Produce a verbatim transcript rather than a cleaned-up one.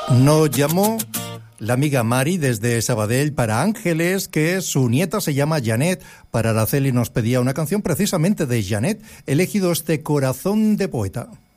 Nos llamó la amiga Mari desde Sabadell para Ángeles, que su nieta se llama Janet. Para Araceli nos pedía una canción precisamente de Janet. He elegido este Corazón de Poeta.